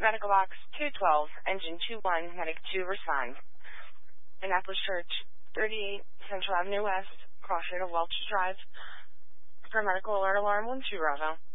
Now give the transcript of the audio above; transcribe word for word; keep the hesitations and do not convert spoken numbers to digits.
Medical Box two twelve, Engine two one, Medic two, respond. Annapolis Church, thirty-eight Central Avenue West, cross street of Welch Drive. For medical alert alarm one two, Bravo.